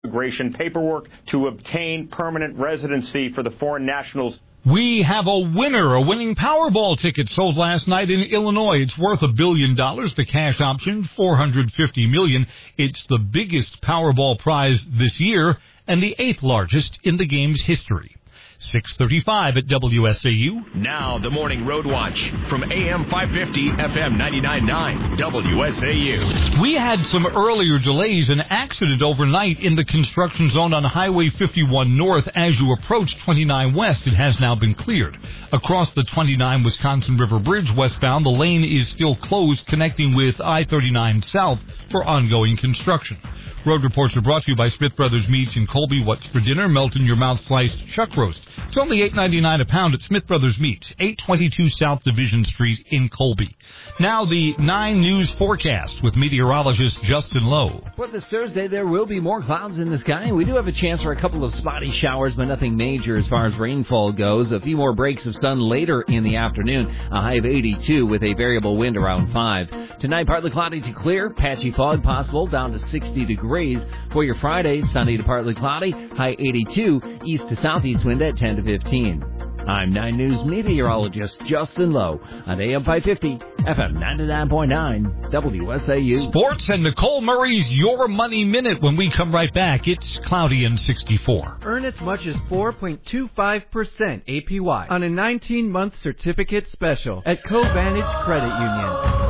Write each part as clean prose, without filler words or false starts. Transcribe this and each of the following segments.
immigration paperwork to obtain permanent residency for the foreign nationals. We have a winner. A winning Powerball ticket sold last night in Illinois. It's worth $1 billion. The cash option, $450 million. It's the biggest Powerball prize this year and the 8th largest in the game's history. 6:35 at WSAU. Now the Morning Road Watch from AM 550, FM 99.9, WSAU. We had some earlier delays. An accident overnight in the construction zone on Highway 51 North. As you approach 29 West, it has now been cleared. Across the 29 Wisconsin River Bridge westbound, the lane is still closed, connecting with I-39 South for ongoing construction. Road reports are brought to you by Smith Brothers Meats in Colby. What's for dinner? Melt in your mouth sliced chuck roast. It's only $8.99 a pound at Smith Brothers Meats, 822 South Division Street in Colby. Now the 9 News forecast with meteorologist Justin Lowe. For this Thursday, there will be more clouds in the sky. We do have a chance for a couple of spotty showers, but nothing major as far as rainfall goes. A few more breaks of sun later in the afternoon. A high of 82 with a variable wind around 5. Tonight, partly cloudy to clear. Patchy fog possible down to 60 degrees. For your Friday, sunny to partly cloudy. High 82. East to southeast wind at 10 to 15. I'm 9 News meteorologist Justin Lowe on AM 550, FM 99.9, WSAU. Sports and Nicole Murray's Your Money Minute. When we come right back, it's cloudy and 64. Earn as much as 4.25% APY on a 19-month certificate special at Covantage Credit Union.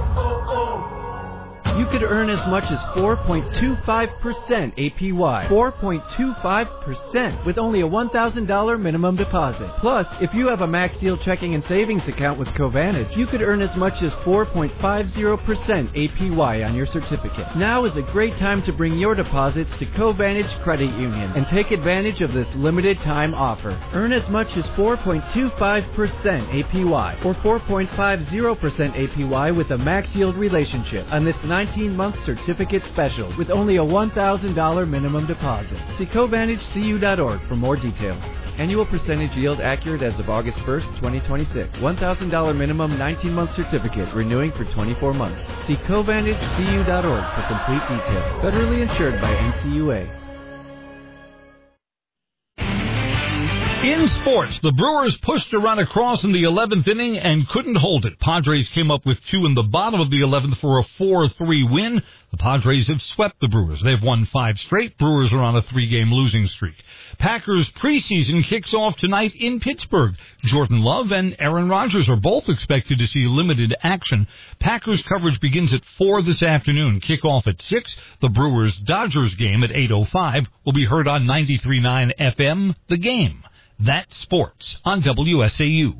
You could earn as much as 4.25% APY. 4.25% with only a $1,000 minimum deposit. Plus, if you have a Max Deal checking and savings account with Covantage, you could earn as much as 4.50% APY on your certificate. Now is a great time to bring your deposits to Covantage Credit Union and take advantage of this limited time offer. Earn as much as 4.25% APY or 4.50% APY with a Max Yield relationship on this 19-month certificate special with only a $1,000 minimum deposit. See CovantageCU.org for more details. Annual percentage yield accurate as of August 1st, 2026. $1,000 minimum 19-month certificate renewing for 24 months. See CovantageCU.org for complete details. Federally insured by NCUA. In sports, the Brewers pushed a run across in the 11th inning and couldn't hold it. Padres came up with 2 in the bottom of the 11th for a 4-3 win. The Padres have swept the Brewers. They've won 5 straight. Brewers are on a 3-game losing streak. Packers preseason kicks off tonight in Pittsburgh. Jordan Love and Aaron Rodgers are both expected to see limited action. Packers coverage begins at 4 this afternoon. Kickoff at 6. The Brewers-Dodgers game at 8:05 will be heard on 93.9 FM, The Game. That's sports on WSAU.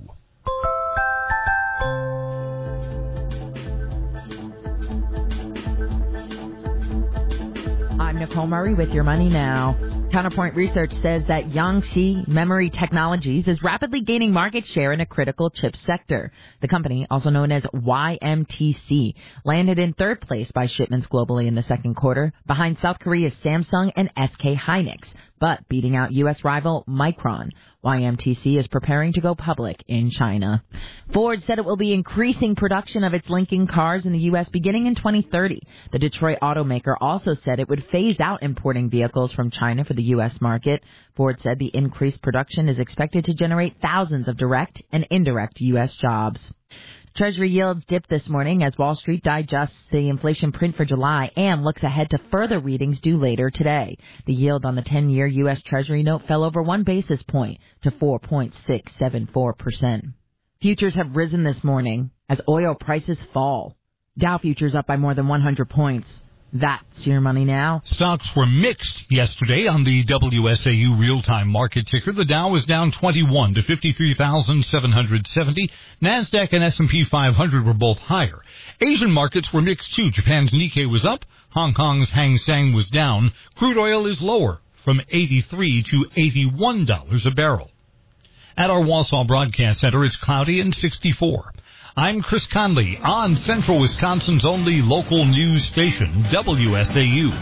I'm Nicole Murray with Your Money Now. Counterpoint Research says that Yangtze Memory Technologies is rapidly gaining market share in a critical chip sector. The company, also known as YMTC, landed in 3rd place by shipments globally in the second quarter, behind South Korea's Samsung and SK Hynix, but beating out U.S. rival Micron. YMTC is preparing to go public in China. Ford said it will be increasing production of its Lincoln cars in the U.S. beginning in 2030. The Detroit automaker also said it would phase out importing vehicles from China for the U.S. market. Ford said the increased production is expected to generate thousands of direct and indirect U.S. jobs. Treasury yields dipped this morning as Wall Street digests the inflation print for July and looks ahead to further readings due later today. The yield on the 10-year U.S. Treasury note fell over 1 basis point to 4.674%. Futures have risen this morning as oil prices fall. Dow futures up by more than 100 points. That's Your Money Now. Stocks were mixed yesterday on the WSAU real-time market ticker. The Dow was down 21 to 53,770. NASDAQ and S&P 500 were both higher. Asian markets were mixed too. Japan's Nikkei was up. Hong Kong's Hang Seng was down. Crude oil is lower from $83 to $81 a barrel. At our Wausau Broadcast Center, it's cloudy and 64. I'm Chris Conley on Central Wisconsin's only local news station, WSAU.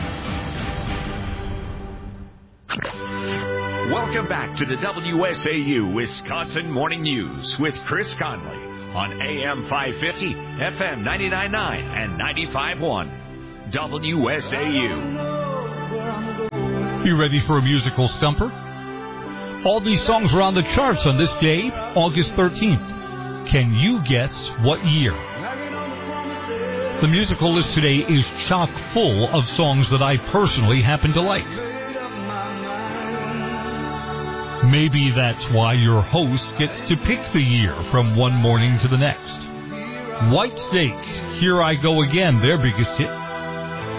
Welcome back to the WSAU Wisconsin Morning News with Chris Conley on AM 550, FM 99.9 and 95.1, WSAU. You ready for a musical stumper? All these songs were on the charts on this day, August 13th. Can you guess what year? The musical list today is chock full of songs that I personally happen to like. Maybe that's why your host gets to pick the year from one morning to the next. Whitesnake, Here I Go Again, their biggest hit.